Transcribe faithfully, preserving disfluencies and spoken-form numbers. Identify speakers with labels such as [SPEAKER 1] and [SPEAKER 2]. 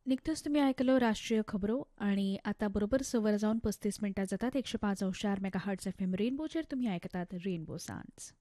[SPEAKER 1] निकतंच तुम्ही ऐकलं राष्ट्रीय खबरो आणि आता बरोबर सवर जाऊन पस्तीस मिनिटां जातात एकशे पाच अंश चार मेगा हर्ट्स एफ एम रेनबोचेर तुम्ही ऐकतात रेनबो सान्स.